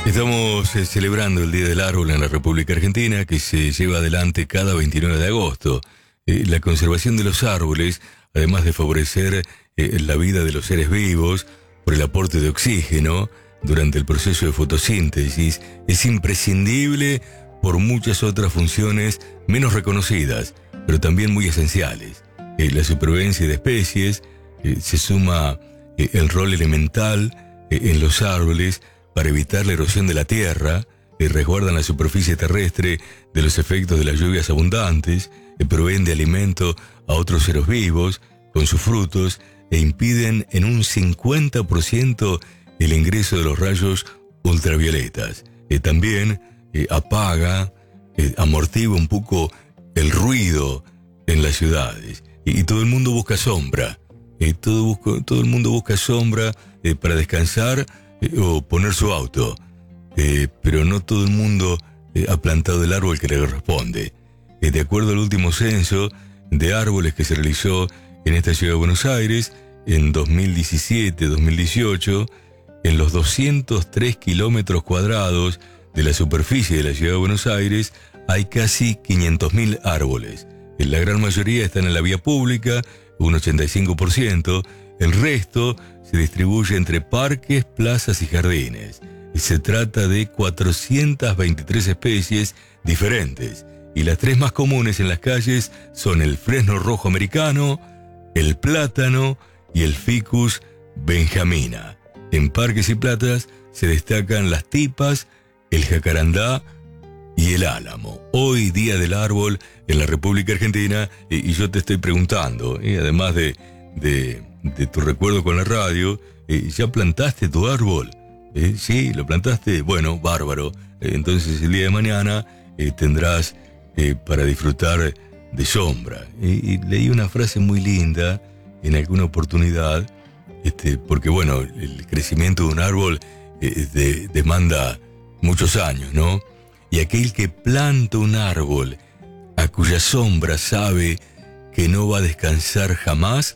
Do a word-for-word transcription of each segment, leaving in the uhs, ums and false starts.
Estamos eh, celebrando el Día del Árbol en la República Argentina, que se lleva adelante cada veintinueve de agosto. Eh, la conservación de los árboles, además de favorecer eh, la vida de los seres vivos por el aporte de oxígeno durante el proceso de fotosíntesis, es imprescindible por muchas otras funciones menos reconocidas, pero también muy esenciales. Eh, la supervivencia de especies, eh, se suma eh, el rol elemental eh, en los árboles para evitar la erosión de la tierra, eh, resguardan la superficie terrestre de los efectos de las lluvias abundantes, eh, proveen de alimento a otros seres vivos con sus frutos e impiden en un cincuenta por ciento el ingreso de los rayos ultravioletas. Eh, también eh, apaga, eh, amortigua un poco el ruido en las ciudades. Y, y todo el mundo busca sombra. Eh, todo, busco, todo el mundo busca sombra eh, para descansar eh, o poner su auto. Eh, pero no todo el mundo eh, ha plantado el árbol que le corresponde. Eh, de acuerdo al último censo de árboles que se realizó en esta ciudad de Buenos Aires, en dos mil diecisiete dos mil dieciocho, en los doscientos tres kilómetros cuadrados de la superficie de la ciudad de Buenos Aires hay casi quinientos mil árboles. La gran mayoría están en la vía pública, un ochenta y cinco por ciento. El resto se distribuye entre parques, plazas y jardines. Se trata de cuatrocientas veintitrés especies diferentes. Y las tres más comunes en las calles son el fresno rojo americano, el plátano y el ficus benjamina. En parques y plazas se destacan las tipas, el jacarandá y el álamo. Hoy, Día del Árbol en la República Argentina, y, y yo te estoy preguntando, y además de, de, de tu recuerdo con la radio, eh, ¿ya plantaste tu árbol? ¿Eh? ¿Sí? ¿Lo plantaste? Bueno, bárbaro. Eh, entonces el día de mañana eh, tendrás eh, para disfrutar de sombra. Y, y leí una frase muy linda en alguna oportunidad, este, porque bueno, el crecimiento de un árbol eh, de, demanda muchos años, ¿no? Y aquel que planta un árbol a cuya sombra sabe que no va a descansar jamás,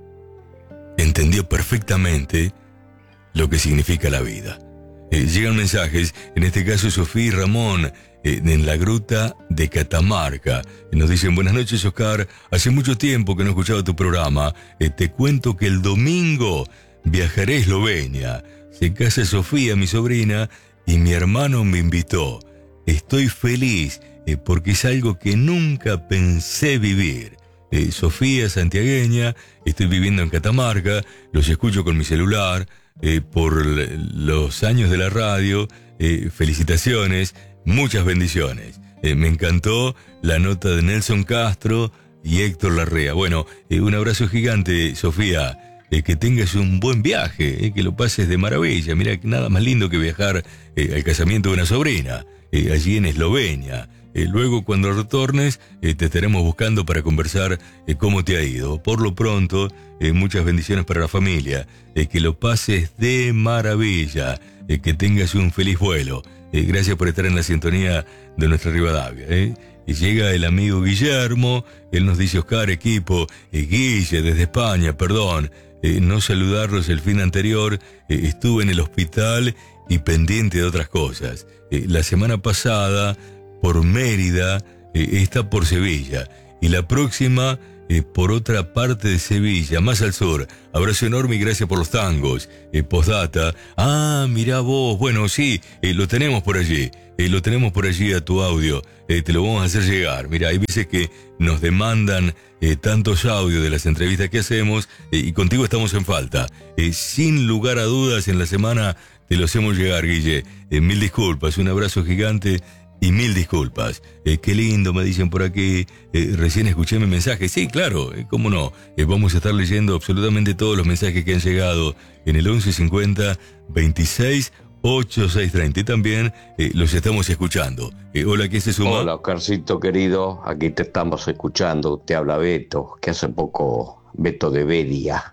entendió perfectamente lo que significa la vida. Eh, llegan mensajes, en este caso Sofía y Ramón, eh, en la gruta de Catamarca. Eh, nos dicen: buenas noches, Oscar, hace mucho tiempo que no escuchaba tu programa. Eh, te cuento que el domingo viajaré a Eslovenia. Se casa Sofía, mi sobrina, y mi hermano me invitó. Estoy feliz eh, porque es algo que nunca pensé vivir. Eh, Sofía, santiagueña, estoy viviendo en Catamarca, los escucho con mi celular, eh, por los años de la radio, eh, felicitaciones, muchas bendiciones. Eh, me encantó la nota de Nelson Castro y Héctor Larrea. Bueno, eh, un abrazo gigante, Sofía. Eh, que tengas un buen viaje, eh, que lo pases de maravilla. Mira, nada más lindo que viajar eh, al casamiento de una sobrina, eh, allí en Eslovenia. Eh, luego, cuando retornes, eh, te estaremos buscando para conversar eh, cómo te ha ido. Por lo pronto, eh, muchas bendiciones para la familia, eh, que lo pases de maravilla, eh, que tengas un feliz vuelo. Eh, gracias por estar en la sintonía de nuestra Rivadavia. Eh. Y llega el amigo Guillermo, él nos dice: Oscar, equipo, eh, Guille, desde España, perdón. Eh, no saludarlos el fin anterior, eh, estuve en el hospital y pendiente de otras cosas. Eh, la semana pasada, por Mérida, eh, está por Sevilla, y la próxima eh, por otra parte de Sevilla, más al sur. Abrazo enorme y gracias por los tangos. Eh, postdata, ah, mirá vos, bueno, sí, eh, lo tenemos por allí, eh, lo tenemos por allí a tu audio, eh, te lo vamos a hacer llegar. Mira, hay veces que nos demandan eh, tantos audios de las entrevistas que hacemos, eh, y contigo estamos en falta. Eh, sin lugar a dudas, en la semana te lo hacemos llegar, Guille. Eh, mil disculpas, un abrazo gigante y mil disculpas. Eh, qué lindo, me dicen por aquí. Eh, recién escuché mi mensaje. Sí, claro, eh, cómo no. Eh, vamos a estar leyendo absolutamente todos los mensajes que han llegado en el once cincuenta veintiséis ochenta y seis treinta. Y también eh, los estamos escuchando. Eh, hola, ¿qué se suma? Hola, Oscarcito querido. Aquí te estamos escuchando. Te habla Beto, que hace poco, Beto de Bedia,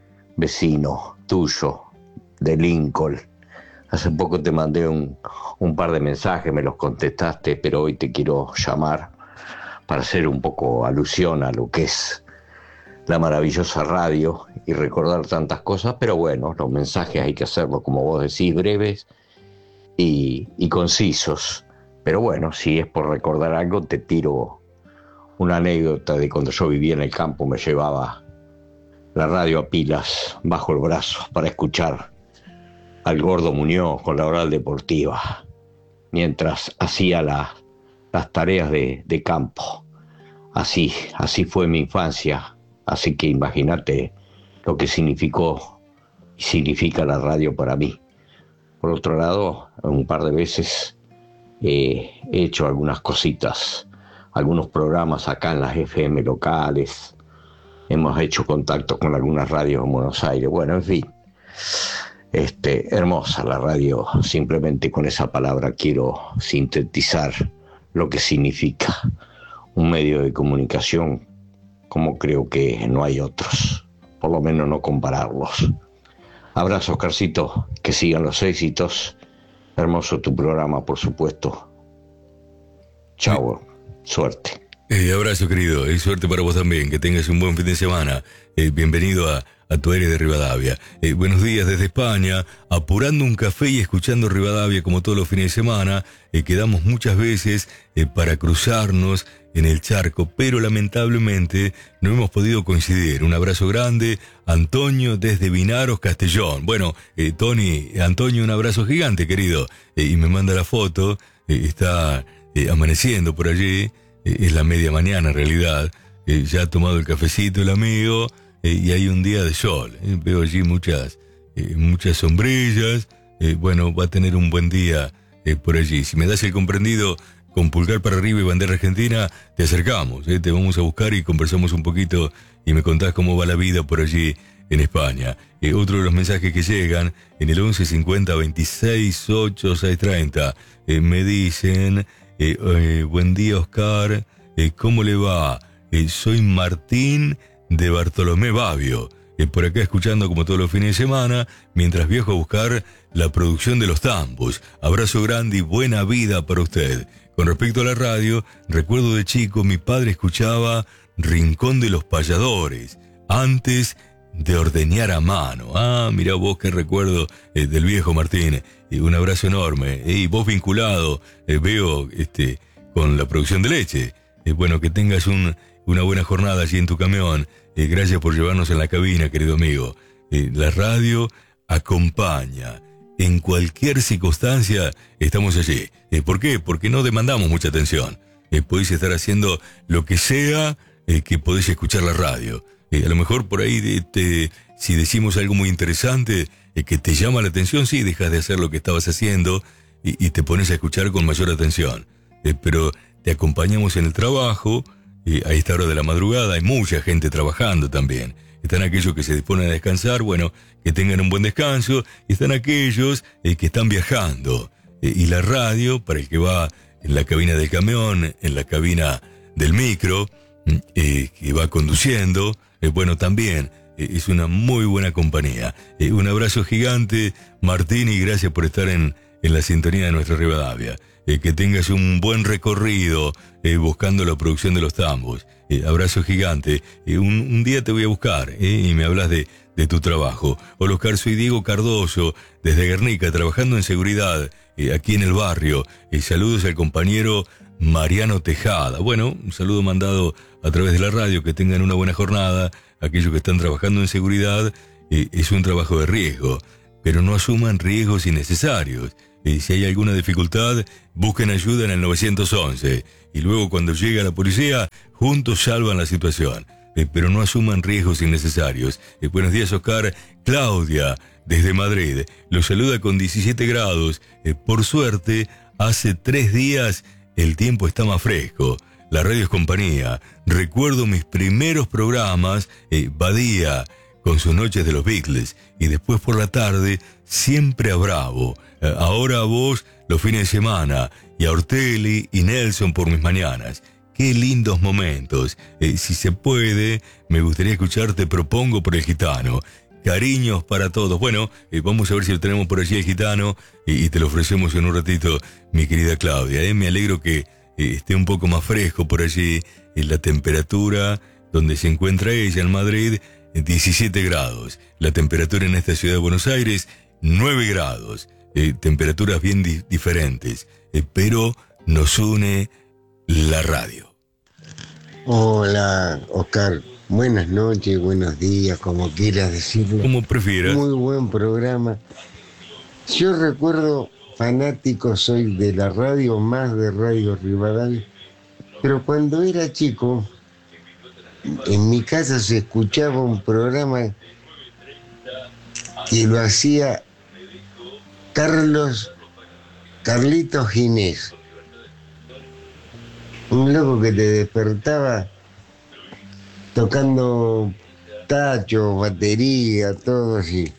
vecino tuyo, de Lincoln. Hace poco te mandé un, un par de mensajes, me los contestaste, pero hoy te quiero llamar para hacer un poco alusión a lo que es la maravillosa radio y recordar tantas cosas, pero bueno, los mensajes hay que hacerlos, como vos decís, breves y, y concisos. Pero bueno, si es por recordar algo, te tiro una anécdota de cuando yo vivía en el campo. Me llevaba la radio a pilas bajo el brazo para escuchar al Gordo Muñoz con la oral deportiva, mientras hacía la, las tareas de, de campo. Así, así fue mi infancia, así que imagínate lo que significó y significa la radio para mí. Por otro lado, un par de veces eh, he hecho algunas cositas, algunos programas acá en las F M locales, hemos hecho contacto con algunas radios en Buenos Aires, bueno, en fin. Este, hermosa la radio, simplemente con esa palabra quiero sintetizar lo que significa un medio de comunicación como creo que no hay otros, por lo menos no compararlos. Abrazo, Oscarcito, que sigan los éxitos, hermoso tu programa, por supuesto. Chao, eh, suerte. Eh, abrazo, querido, y suerte para vos también, que tengas un buen fin de semana. Eh, bienvenido a a tu aire de Rivadavia. Eh, buenos días desde España, apurando un café y escuchando Rivadavia como todos los fines de semana. Eh, quedamos muchas veces eh, para cruzarnos en el charco, pero lamentablemente no hemos podido coincidir. Un abrazo grande, Antonio desde Vinaros, Castellón. Bueno, eh, Tony, Antonio, un abrazo gigante, querido. Eh, y me manda la foto, eh, está eh, amaneciendo por allí, eh, es la media mañana en realidad. Eh, ya ha tomado el cafecito el amigo. Eh, y hay un día de sol, eh, veo allí muchas eh, muchas sombrillas, eh, bueno, va a tener un buen día eh, por allí. Si me das el comprendido con pulgar para arriba y bandera argentina, te acercamos, eh, te vamos a buscar y conversamos un poquito y me contás cómo va la vida por allí en España. Eh, otro de los mensajes que llegan en el once cincuenta veintiséis ocho seis treinta, eh, me dicen, eh, eh, buen día Oscar, eh, ¿cómo le va? Eh, soy Martín de Bartolomé Babio, eh, por acá escuchando como todos los fines de semana, mientras viajo a buscar la producción de los tambos. Abrazo grande y buena vida para usted. Con respecto a la radio, recuerdo de chico, mi padre escuchaba Rincón de los Payadores, antes de ordeñar a mano. Ah, mira vos qué recuerdo eh, del viejo Martín. Eh, un abrazo enorme. Eh, y vos vinculado, eh, veo, este, con la producción de leche. Eh, bueno, que tengas un... una buena jornada allí en tu camión. Eh, gracias por llevarnos en la cabina, querido amigo. Eh, la radio acompaña. En cualquier circunstancia estamos allí. Eh, ¿Por qué? Porque no demandamos mucha atención. Eh, podéis estar haciendo lo que sea eh, que podéis escuchar la radio. Eh, a lo mejor por ahí, de, te, si decimos algo muy interesante eh, que te llama la atención, sí, dejas de hacer lo que estabas haciendo y, y te pones a escuchar con mayor atención. Eh, pero te acompañamos en el trabajo. Y a esta hora de la madrugada hay mucha gente trabajando también. Están aquellos que se disponen a descansar, bueno, que tengan un buen descanso. Y están aquellos eh, que están viajando. Eh, y la radio, para el que va en la cabina del camión, en la cabina del micro, eh, que va conduciendo, eh, bueno, también eh, es una muy buena compañía. Eh, un abrazo gigante, Martín, y gracias por estar en, en la sintonía de nuestra Rivadavia. Eh, que tengas un buen recorrido eh, buscando la producción de los tambos. Eh, abrazo gigante. Eh, un, un día te voy a buscar eh, y me hablas de, de tu trabajo. Hola Oscar, soy Diego Cardoso, desde Guernica, trabajando en seguridad eh, aquí en el barrio. Eh, saludos al compañero Mariano Tejada. Bueno, un saludo mandado a través de la radio. Que tengan una buena jornada. Aquellos que están trabajando en seguridad, eh, es un trabajo de riesgo, pero no asuman riesgos innecesarios. Y si hay alguna dificultad, busquen ayuda en el nueve once. Y luego cuando llega la policía, juntos salvan la situación. Eh, pero no asuman riesgos innecesarios. Eh, buenos días, Oscar. Claudia, desde Madrid. Los saluda con diecisiete grados. Eh, por suerte, hace tres días el tiempo está más fresco. La radio es compañía. Recuerdo mis primeros programas, eh, Badía, con sus noches de los Beatles, y después por la tarde, siempre a Bravo. Eh, ahora a vos, los fines de semana, y a Ortelli y Nelson por mis mañanas. Qué lindos momentos. Eh, si se puede, me gustaría escucharte Propongo por el Gitano. Cariños para todos. Bueno, eh, vamos a ver si lo tenemos por allí el Gitano, y, y te lo ofrecemos en un ratito, mi querida Claudia. Eh, me alegro que eh, esté un poco más fresco por allí, en la temperatura donde se encuentra ella en Madrid, diecisiete grados. La temperatura en esta ciudad de Buenos Aires, nueve grados. eh, temperaturas bien di- diferentes, eh, pero nos une la radio. Hola, Oscar. Buenas noches, buenos días, como quieras decirlo. Como prefieras. Muy buen programa. Yo recuerdo, fanático soy de la radio, más de Radio Rivadavia, pero cuando era chico, en mi casa se escuchaba un programa que lo hacía Carlos, Carlitos Ginés. Un loco que te despertaba tocando tacho, batería, todo así.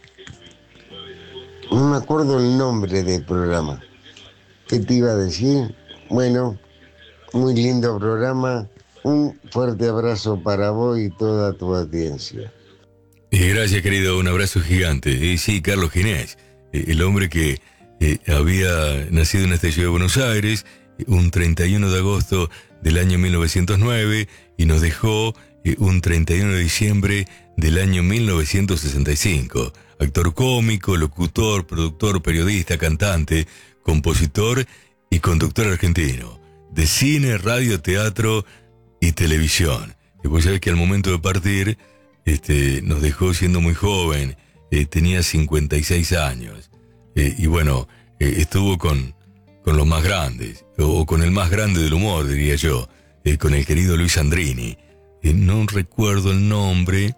No me acuerdo el nombre del programa. ¿Qué te iba a decir? Bueno, muy lindo programa. Un fuerte abrazo para vos y toda tu audiencia. Eh, gracias, querido, un abrazo gigante. Eh, sí, Carlos Ginés, eh, el hombre que eh, había nacido en esta ciudad de Buenos Aires eh, un treinta y uno de agosto del año mil novecientos nueve y nos dejó eh, un treinta y uno de diciembre del año mil novecientos sesenta y cinco. Actor cómico, locutor, productor, periodista, cantante, compositor y conductor argentino, de cine, radio, teatro y televisión. Y vos sabés que al momento de partir, este, nos dejó siendo muy joven, eh, tenía cincuenta y seis años, eh, y bueno, eh, estuvo con, con los más grandes, o con el más grande del humor, diría yo, eh, con el querido Luis Andrini. Eh, no recuerdo el nombre,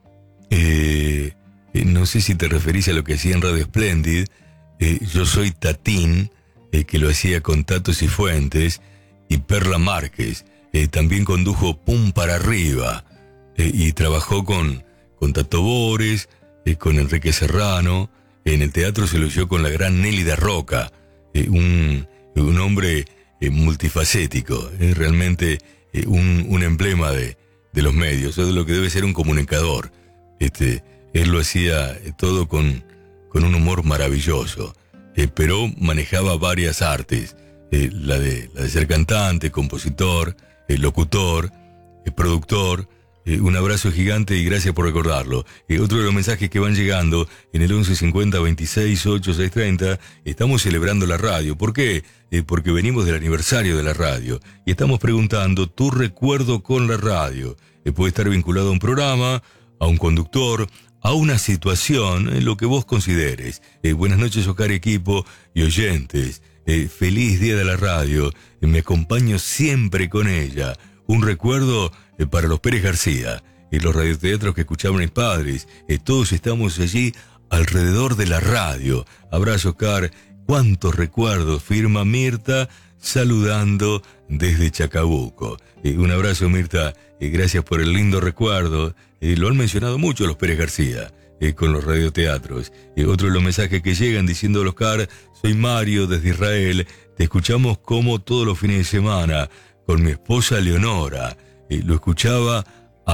eh, eh, no sé si te referís a lo que hacía en Radio Splendid. eh, yo soy Tatín, eh, que lo hacía con Tato Cifuentes y Perla Márquez. Eh, también condujo Pum para Arriba, eh, y trabajó con, con Tato Bores, eh, con Enrique Serrano. En el teatro se lució con la gran Nelly da Roca, eh, un, un hombre eh, multifacético, eh, realmente eh, un, un emblema de, de los medios, es de lo que debe ser un comunicador. Este, él lo hacía eh, todo con, con un humor maravilloso, eh, pero manejaba varias artes, eh, la, de, la de ser cantante, compositor, eh, locutor, eh, productor. Eh, un abrazo gigante y gracias por recordarlo. Eh, otro de los mensajes que van llegando en el once cincuenta veintiséis ocho seis treinta, estamos celebrando la radio. ¿Por qué? Eh, porque venimos del aniversario de la radio y estamos preguntando tu recuerdo con la radio. Eh, puede estar vinculado a un programa, a un conductor, a una situación, eh, lo que vos consideres. Eh, buenas noches, Oscar, equipo y oyentes. Eh, feliz día de la radio. Eh, me acompaño siempre con ella. Un recuerdo eh, para los Pérez García y los radioteatros que escuchaban mis padres. Eh, todos estamos allí alrededor de la radio. Abrazo, Oscar. Cuántos recuerdos, firma Mirta, saludando desde Chacabuco. Eh, un abrazo, Mirta. Eh, gracias por el lindo recuerdo. Eh, lo han mencionado mucho los Pérez García eh, con los radioteatros. Eh, otro de los mensajes que llegan diciendo, Oscar, soy Mario desde Israel. Te escuchamos como todos los fines de semana con mi esposa Leonora. Eh, lo escuchaba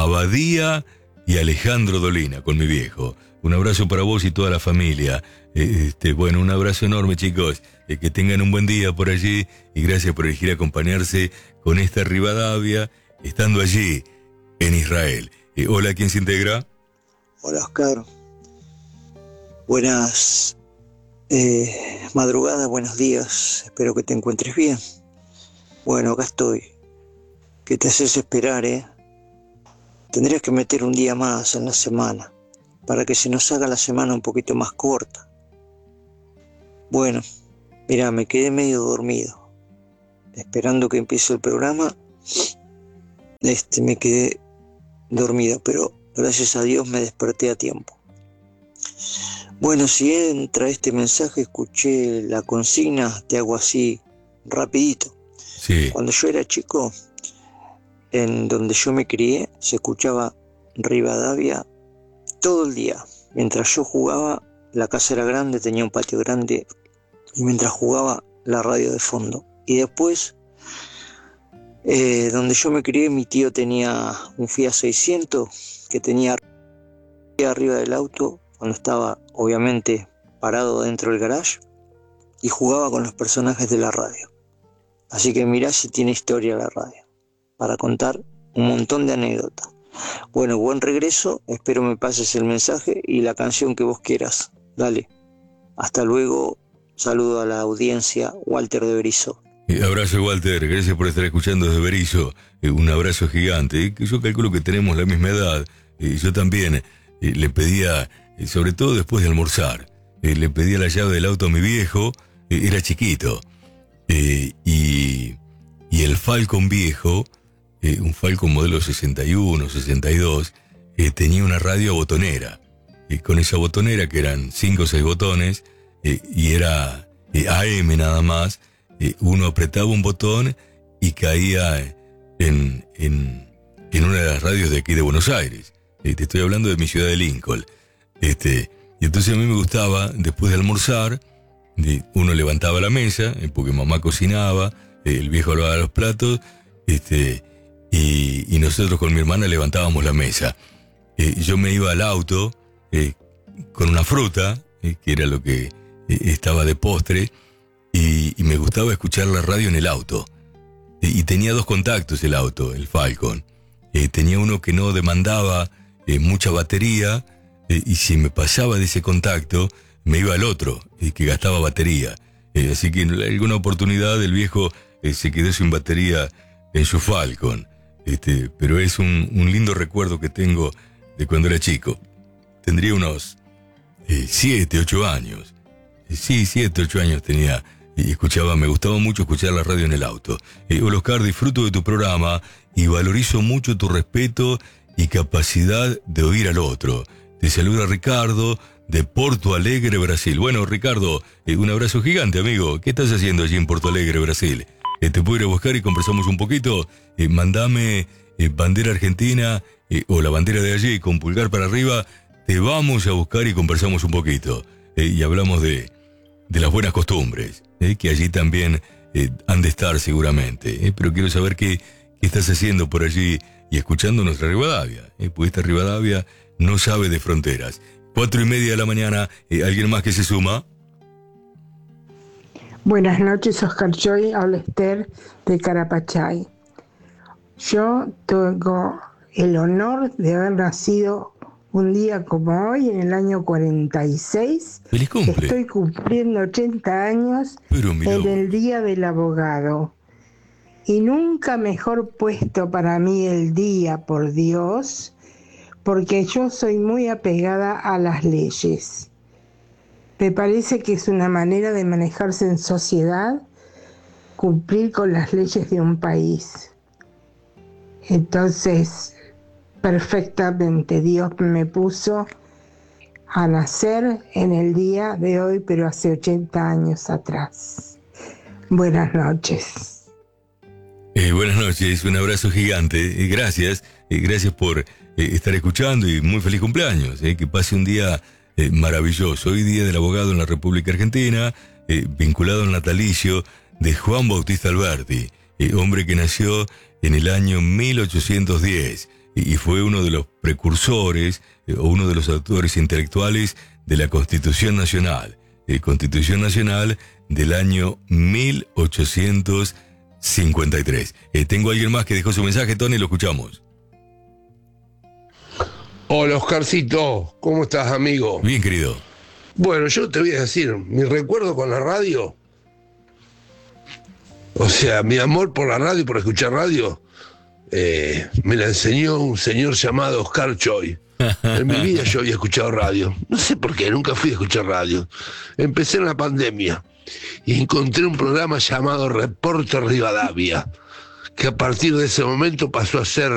Abadía y Alejandro Dolina con mi viejo. Un abrazo para vos y toda la familia. Eh, este, bueno, un abrazo enorme, chicos. Eh, que tengan un buen día por allí y gracias por elegir acompañarse con esta Rivadavia, estando allí en Israel. Eh, hola, ¿quién se integra? Hola, Oscar. Buenas eh, madrugadas, buenos días. Espero que te encuentres bien. Bueno, acá estoy. ¿Qué te haces esperar, eh? Tendrías que meter un día más en la semana para que se nos haga la semana un poquito más corta. Bueno, mira, me quedé medio dormido. Esperando que empiece el programa, este, me quedé dormido, pero gracias a Dios me desperté a tiempo. Bueno, si entra este mensaje, escuché la consigna, te hago así rapidito. Sí. Cuando yo era chico, en donde yo me crié, se escuchaba Rivadavia todo el día. Mientras yo jugaba, la casa era grande, tenía un patio grande, y mientras jugaba, la radio de fondo. Y después, eh, donde yo me crié, mi tío tenía un Fiat seiscientos que tenía arriba del auto, cuando estaba obviamente parado dentro del garage, y jugaba con los personajes de la radio. Así que mirá si tiene historia la radio, para contar un montón de anécdotas. Bueno, buen regreso, espero me pases el mensaje y la canción que vos quieras. Dale, hasta luego, Saludo a la audiencia, Walter de Berisso. Eh, abrazo, Walter, gracias por estar escuchando desde Berisso. Eh, un abrazo gigante. Eh, que yo calculo que tenemos la misma edad. Eh, yo también eh, le pedía, eh, sobre todo después de almorzar, eh, le pedía la llave del auto a mi viejo. Eh, era chiquito. Eh, y, y el Falcon viejo, eh, un Falcon modelo sesenta y uno, sesenta y dos, eh, tenía una radio botonera. Y con esa botonera, que eran cinco o seis botones, eh, y era eh, A M nada más, eh, uno apretaba un botón y caía en, en, en una de las radios de aquí de Buenos Aires. Eh, te estoy hablando de mi ciudad de Lincoln. Este, y entonces a mí me gustaba, después de almorzar, de, uno levantaba la mesa, eh, porque mamá cocinaba, eh, el viejo lavaba los platos, este, y, y nosotros con mi hermana levantábamos la mesa. Eh, yo me iba al auto eh, con una fruta, eh, que era lo que eh, estaba de postre, y, y me gustaba escuchar la radio en el auto. Eh, y tenía dos contactos el auto, el Falcon. Eh, tenía uno que no demandaba eh, mucha batería, eh, y si me pasaba de ese contacto, me iba al otro, eh, que gastaba batería. Eh, así que en alguna oportunidad el viejo eh, se quedó sin batería en su Falcon. Este, pero es un, un lindo recuerdo que tengo de cuando era chico. Tendría unos eh, siete, ocho años. Eh, sí, siete, ocho años tenía. Y escuchaba, me gustaba mucho escuchar la radio en el auto. Eh, hola, Oscar, disfruto de tu programa y valorizo mucho tu respeto y capacidad de oír al otro. Te saluda Ricardo de Porto Alegre, Brasil. Bueno, Ricardo, eh, un abrazo gigante, amigo. ¿Qué estás haciendo allí en Porto Alegre, Brasil? Eh, ¿Te puedo ir a buscar y conversamos un poquito? Eh, mandame eh, bandera argentina eh, o la bandera de allí con pulgar para arriba. Te vamos a buscar y conversamos un poquito. Eh, y hablamos de, de las buenas costumbres, eh, que allí también eh, han de estar seguramente. Eh, pero quiero saber qué, qué estás haciendo por allí y escuchando nuestra Rivadavia. Eh, porque esta Rivadavia no sabe de fronteras. Cuatro y media de la mañana, eh, ¿alguien más que se suma? Buenas noches, Oscar Joy, habla Esther de Carapachay. Yo tengo el honor de haber nacido un día como hoy, en el año cuarenta y seis. ¡Feliz cumple! Estoy cumpliendo ochenta años en el Día del Abogado. Y nunca mejor puesto para mí el día, por Dios, porque yo soy muy apegada a las leyes. Me parece que es una manera de manejarse en sociedad, cumplir con las leyes de un país. Entonces, perfectamente Dios me puso a nacer en el día de hoy, pero hace ochenta años atrás. Buenas noches. Eh, buenas noches, un abrazo gigante. Eh, gracias, eh, gracias por eh, estar escuchando y muy feliz cumpleaños. Eh, que pase un día Eh, maravilloso. Hoy Día del Abogado en la República Argentina, eh, vinculado al natalicio de Juan Bautista Alberti, eh, hombre que nació en el año mil ochocientos diez y, y fue uno de los precursores eh, o uno de los autores intelectuales de la Constitución Nacional, eh, Constitución Nacional del año mil ochocientos cincuenta y tres. Eh, tengo a alguien más que dejó su mensaje, Tony, lo escuchamos. Hola, Oscarcito, ¿cómo estás, amigo? Bien, querido. Bueno, yo te voy a decir, mi recuerdo con la radio, o sea, mi amor por la radio, por escuchar radio, eh, me la enseñó un señor llamado Oscar Choi. En mi vida yo había escuchado radio, no sé por qué, nunca fui a escuchar radio. Empecé en la pandemia y encontré un programa llamado Reporte Rivadavia, que a partir de ese momento pasó a ser